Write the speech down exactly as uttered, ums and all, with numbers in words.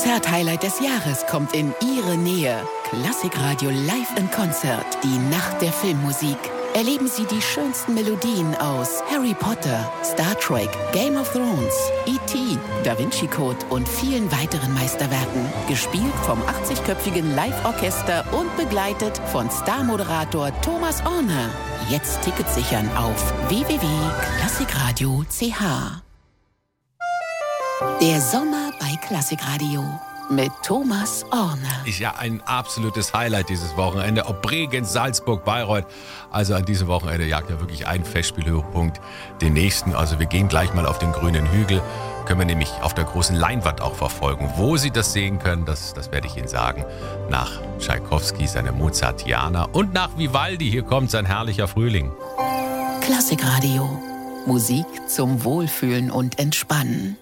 Konzert-Highlight des Jahres kommt in Ihre Nähe. Klassikradio Live in Konzert. Die Nacht der Filmmusik. Erleben Sie die schönsten Melodien aus Harry Potter, Star Trek, Game of Thrones, E T, Da Vinci Code und vielen weiteren Meisterwerken. Gespielt vom achtzigköpfigen Live-Orchester und begleitet von Star-Moderator Thomas Orner. Jetzt Tickets sichern auf w w w punkt klassikradio punkt c h. Der Sommer bei Klassikradio mit Thomas Orner. Ist ja ein absolutes Highlight dieses Wochenende. Ob Bregenz, Salzburg, Bayreuth. Also an diesem Wochenende jagt ja wirklich ein Festspielhöhepunkt den nächsten. Also wir gehen gleich mal auf den grünen Hügel. Können wir nämlich auf der großen Leinwand auch verfolgen. Wo Sie das sehen können, das, das werde ich Ihnen sagen. Nach Tschaikowski, seine Mozartiana und nach Vivaldi. Hier kommt sein herrlicher Frühling. Klassikradio. Musik zum Wohlfühlen und Entspannen.